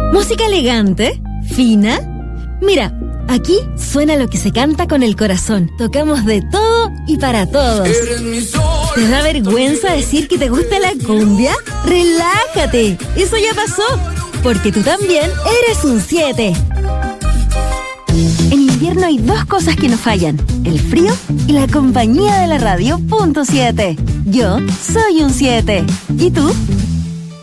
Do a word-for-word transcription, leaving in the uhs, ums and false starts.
Música elegante, fina. Mira, aquí suena lo que se canta con el corazón. Tocamos de todo y para todos. ¿Te da vergüenza decir que te gusta la cumbia? ¡Relájate! Eso ya pasó, porque tú también eres un siete. En invierno hay dos cosas que no fallan: el frío y la compañía de la radio punto siete. Yo soy un siete. ¿Y tú?